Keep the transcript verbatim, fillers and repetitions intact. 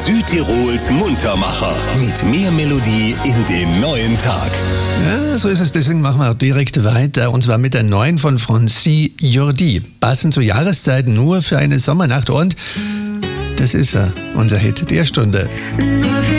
Südtirols Muntermacher. Mit mehr Melodie in den neuen Tag. Ja, so ist es. Deswegen machen wir auch direkt weiter. Und zwar mit der neuen von Francis Jordi. Passend zur Jahreszeit nur für eine Sommernacht. Und das ist er, unser Hit der Stunde.